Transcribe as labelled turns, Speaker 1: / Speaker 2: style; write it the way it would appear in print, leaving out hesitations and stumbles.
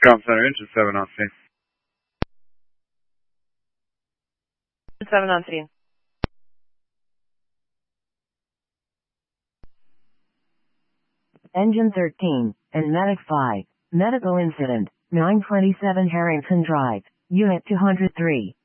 Speaker 1: Com Center, engine 7 on scene.
Speaker 2: 7 on scene.
Speaker 3: Engine 13, and Medic 5, medical incident, 927 Harrington Drive, Unit 203.